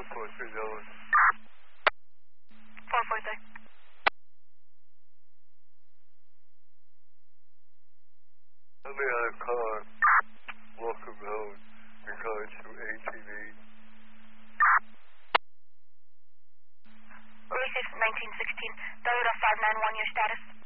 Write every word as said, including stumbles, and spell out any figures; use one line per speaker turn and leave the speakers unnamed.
four four three, that was.
four four three.
Let me out of car, Walker Road, regards to A T V.
Racist nineteen sixteen, Toyota five nine one, your status?